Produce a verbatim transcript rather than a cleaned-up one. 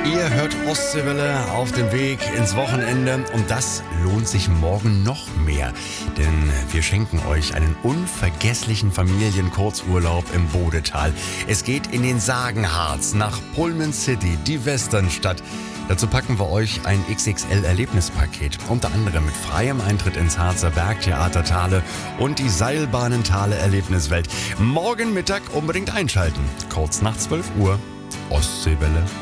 Ihr hört Ostseewelle auf dem Weg ins Wochenende und das lohnt sich morgen noch mehr, denn wir schenken euch einen unvergesslichen Familienkurzurlaub im Bodetal. Es geht in den Sagenharz nach Pullman City, die Westernstadt. Dazu packen wir euch ein X X L-Erlebnispaket, unter anderem mit freiem Eintritt ins Harzer Bergtheater Thale und die Seilbahnen Thale Erlebniswelt. Morgen Mittag unbedingt einschalten, kurz nach zwölf Uhr. Ostseewelle.